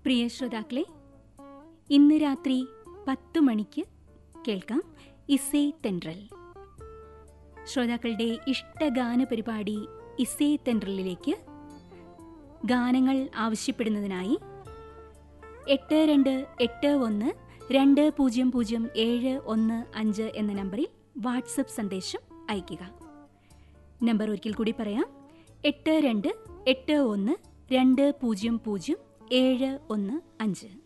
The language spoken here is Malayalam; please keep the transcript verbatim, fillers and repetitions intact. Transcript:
പ്രിയ ശ്രോതാക്കളെ, ഇന്ന് രാത്രി പത്തു മണിക്ക് കേൾക്കാം ഇസൈ തെൻട്രൽ. ശ്രോതാക്കളുടെ ഇഷ്ടഗാന പരിപാടി ഇസൈ തെൻട്രലിലേക്ക് ഗാനങ്ങൾ ആവശ്യപ്പെടുന്നതിനായി എട്ട് രണ്ട് എട്ട് ഒന്ന് രണ്ട് പൂജ്യം പൂജ്യം ഏഴ് ഒന്ന് അഞ്ച് എന്ന നമ്പറിൽ വാട്സപ്പ് സന്ദേശം അയയ്ക്കുക. നമ്പർ ഒരിക്കൽ കൂടി പറയാം: എട്ട് രണ്ട് എട്ട് ഒന്ന് രണ്ട് പൂജ്യം പൂജ്യം ഏഴ് ഒന്ന് അഞ്ച്.